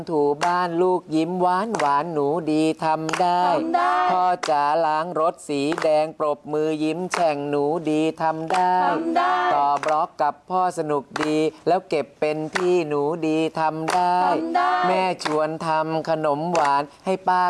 ถูบ้านลูกยิ้มหวานหวานหนูดีทำได้พ่อจ๋าล้างรถสีแดงปรบมือยิ้มแฉ่งหนูดีทำได้ต่อบล็อกกับพ่อสนุกดีแล้วเก็บเป็นที่หนูดีทำได้แม่ชวนทำขนมหวานให้ป้า